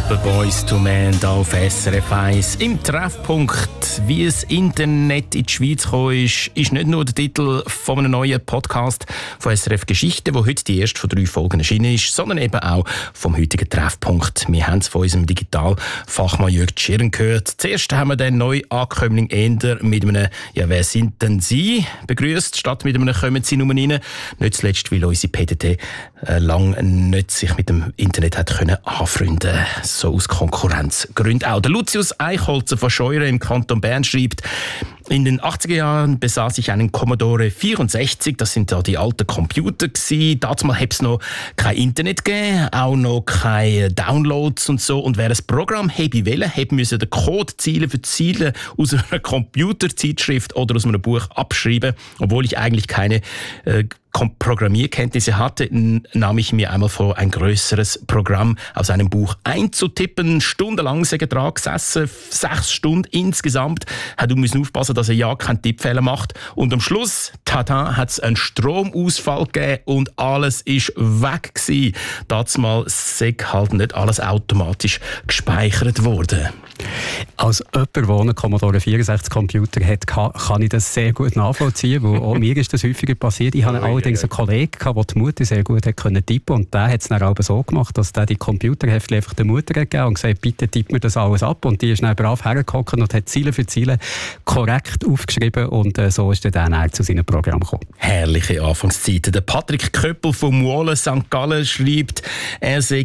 Purple Boys to Man auf SRF 1. Im Treffpunkt, wie das Internet in die Schweiz gekommen ist nicht nur der Titel von einem neuen Podcast von SRF Geschichte, wo heute die erste von 3 Folgen erschienen ist, sondern eben auch vom heutigen Treffpunkt. Wir haben es von unserem Digitalfachmann Jürg Tschirn gehört. Zuerst haben wir den neuen Ankömmling eher mit einem «Ja, wer sind denn Sie?» begrüßt, statt mit einem «Kommen Sie nur rein». Nicht zuletzt, weil unsere PDT lange nicht sich mit dem Internet hat können anfreunden, so aus Konkurrenzgründen auch. Der Lucius Eichholzer von Scheuren im Kanton Bern schreibt: In den 80er Jahren besaß ich einen Commodore 64, das sind da die alten Computer gewesen. Damals hat es noch kein Internet gegeben, auch noch keine Downloads und so. Und wer ein Programm wollte, musste den Code Ziele für Ziele aus einer Computerzeitschrift oder aus einem Buch abschreiben, obwohl ich eigentlich keine Programmierkenntnisse hatte, nahm ich mir einmal vor, ein grösseres Programm aus einem Buch einzutippen. Stundenlang sind wir dran gesessen, 6 Stunden insgesamt. Du musst aufpassen, dass er ja keinen Tippfehler macht. Und am Schluss, tada, hat es einen Stromausfall gegeben und alles ist weg gewesen. Damals sei halt nicht alles automatisch gespeichert worden. Als jemand, der einen Commodore 64 Computer hat, kann ich das sehr gut nachvollziehen, weil auch mir ist das häufiger passiert. Ich hatte allerdings einen Kollegen, der die Mutter sehr gut tippen konnte, und der hat es dann auch so gemacht, dass der die Computerheftchen einfach der Mutter gegeben und gesagt, bitte tipp mir das alles ab, und die ist dann brav hergehockt und hat Ziele für Ziele korrekt aufgeschrieben, und so ist er dann zu seinem Programm gekommen. Herrliche Anfangszeiten. Der Patrick Köppel von Muolen, St. Gallen, schreibt, er sei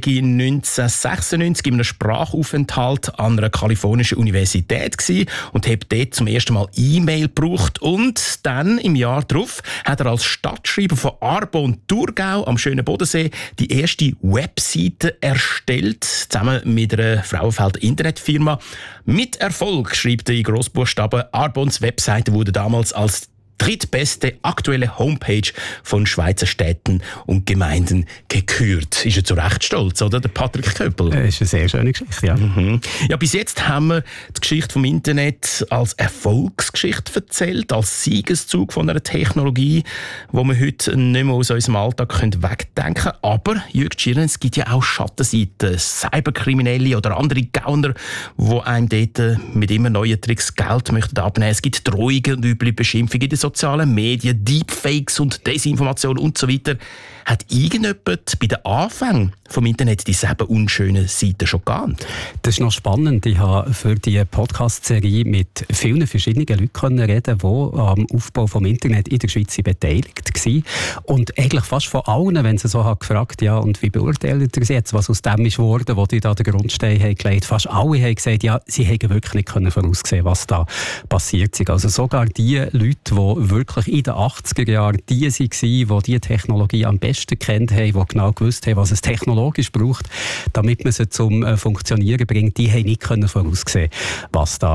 1996 in einem Sprachaufenthalt an einer kalifornischen Universität gewesen und hat dort zum ersten Mal E-Mail gebraucht, und dann im Jahr darauf hat er als Stadtschreiber von Arbon-Thurgau am schönen Bodensee die erste Webseite erstellt, zusammen mit einer Frauenfelder Internetfirma. Mit Erfolg, schreibt er in Grossbuchstaben. Arbons Webseite wurde damals als drittbeste aktuelle Homepage von Schweizer Städten und Gemeinden gekürt. Ist er zu Recht stolz, oder, der Patrick Köppel? Das ist eine sehr schöne Geschichte, ja. Ja, bis jetzt haben wir die Geschichte vom Internet als Erfolgsgeschichte erzählt, als Siegeszug von einer Technologie, die wir heute nicht mehr aus unserem Alltag wegdenken können. Aber, Jürg Tschirn, es gibt ja auch Schattenseiten, Cyberkriminelle oder andere Gauner, die einem dort mit immer neuen Tricks Geld möchten abnehmen. Es gibt Drohungen und üble Beschimpfungen in den sozialen Medien, Deepfakes und Desinformation und so weiter. Hat irgendjemand bei den Anfängen vom Internet diese unschönen Seiten schon geahnt? Das ist noch spannend. Ich habe für die Podcast-Serie mit vielen verschiedenen Leuten reden, die am Aufbau vom Internet in der Schweiz beteiligt waren. Und eigentlich fast von allen, wenn sie so haben gefragt, ja, und wie beurteilt ihr es jetzt, was aus dem ist geworden, wo die da den Grundstein haben gelegt. Fast alle haben gesagt, ja, sie hätten wirklich nicht voraussehen, was da passiert ist. Also sogar die Leute, die wirklich in den 80er Jahren die waren, die Technologie am besten kennt haben, die genau gewusst haben, was es technologisch braucht, damit man sie zum Funktionieren bringt, die haben nicht voraussehen, was da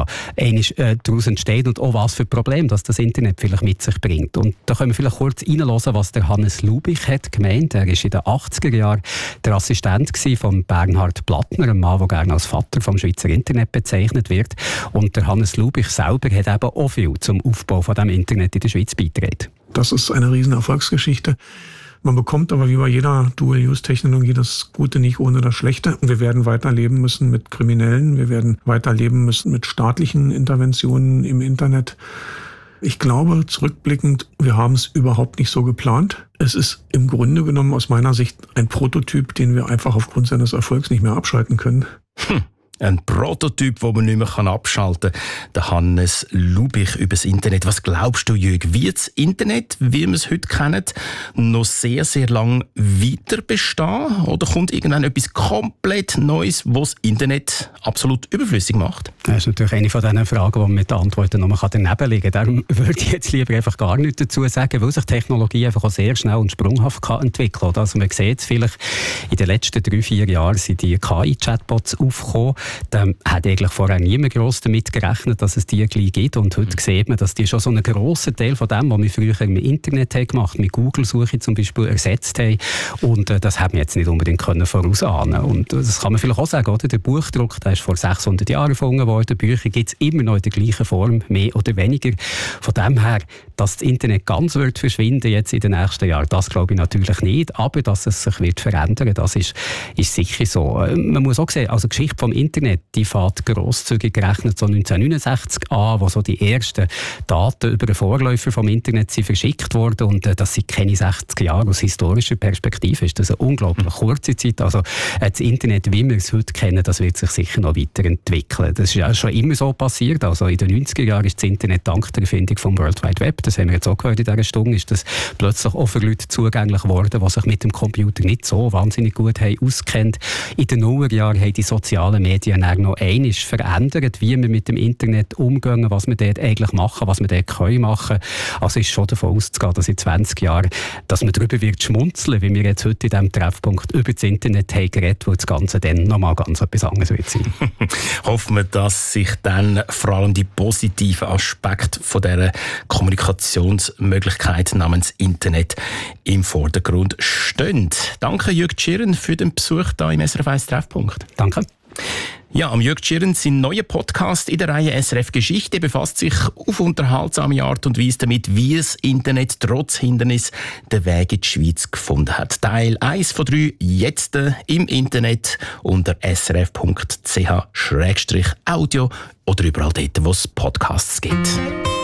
daraus entsteht und auch was für Probleme das Internet vielleicht mit sich bringt. Und da können wir vielleicht kurz reinhören, was der Hannes Lubich hat gemeint. Er war in den 80er Jahren der Assistent von Bernhard Plattner, einem Mann, der gerne als Vater vom Schweizer Internet bezeichnet wird. Und der Hannes Lubich selber hat eben auch viel zum Aufbau von dem Internet in der Schweiz beigetragen. Das ist eine riesen Erfolgsgeschichte. Man bekommt aber wie bei jeder Dual-Use-Technologie das Gute nicht ohne das Schlechte. Wir werden weiterleben müssen mit Kriminellen, wir werden weiterleben müssen mit staatlichen Interventionen im Internet. Ich glaube, zurückblickend, wir haben es überhaupt nicht so geplant. Es ist im Grunde genommen aus meiner Sicht ein Prototyp, den wir einfach aufgrund seines Erfolgs nicht mehr abschalten können. Ein Prototyp, den man nicht mehr abschalten kann. Der Hannes Lubich über das Internet. Was glaubst du, Jürg? Wird das Internet, wie wir es heute kennen, noch sehr, sehr lang weiter bestehen? Oder kommt irgendwann etwas komplett Neues, was das Internet absolut überflüssig macht? Das ist natürlich eine von diesen Fragen, die man mit den Antworten noch daneben liegen kann. Darum würde ich jetzt lieber einfach gar nichts dazu sagen, weil sich Technologie einfach auch sehr schnell und sprunghaft entwickeln kann. Also man sieht es vielleicht, in den letzten 3-4 Jahren sind die KI-Chatbots aufgekommen, Da hat eigentlich vorher niemand gross damit gerechnet, dass es die gleich gibt. Und heute sieht man, dass die schon so einen grossen Teil von dem, was wir früher im Internet haben gemacht, mit Google-Suche zum Beispiel, ersetzt haben. Und das haben wir jetzt nicht unbedingt vorausahnen. Und das kann man vielleicht auch sagen, oder? Der Buchdruck, der ist vor 600 Jahren erfunden worden. Bücher gibt es immer noch in der gleichen Form, mehr oder weniger. Von dem her, dass das Internet ganz wird verschwinden jetzt in den nächsten Jahren, das glaube ich natürlich nicht. Aber dass es sich wird verändern, das ist sicher so. Man muss auch sehen, also die Geschichte vom Internet, die fängt grosszügig gerechnet so 1969 an, wo so die ersten Daten über den Vorläufer vom Internet sind verschickt wurden. Und das sind keine 60 Jahre. Aus historischer Perspektive ist das eine unglaublich kurze Zeit. Also das Internet, wie wir es heute kennen, das wird sich sicher noch weiterentwickeln. Das ist ja schon immer so passiert. Also in den 90er Jahren ist das Internet dank der Erfindung vom World Wide Web, das haben wir jetzt auch gehört in dieser Stunde, ist das plötzlich auch für Leute zugänglich geworden, die sich mit dem Computer nicht so wahnsinnig gut haben auskennt. In den Nullerjahren haben die sozialen Medien auch noch einmal verändert, wie wir mit dem Internet umgehen, was wir dort eigentlich machen, was wir dort können machen. Also ist schon davon auszugehen, dass in 20 Jahren, dass man darüber wird schmunzeln, wie wir jetzt heute in diesem Treffpunkt über das Internet haben geredet, wo das Ganze dann nochmal ganz etwas anderes wird sein. Hoffen wir, dass sich dann vor allem die positiven Aspekte von dieser Kommunikationsmöglichkeit namens Internet im Vordergrund stehen. Danke Jürg Tschirren für den Besuch hier im SRF 1 Treffpunkt. Danke. Ja, am Jürg Tschirren, sein neuer Podcast in der Reihe SRF Geschichte befasst sich auf unterhaltsame Art und Weise damit, wie das Internet trotz Hindernis den Weg in die Schweiz gefunden hat. Teil 1 von 3 jetzt im Internet unter srf.ch/audio oder überall dort, wo es Podcasts gibt.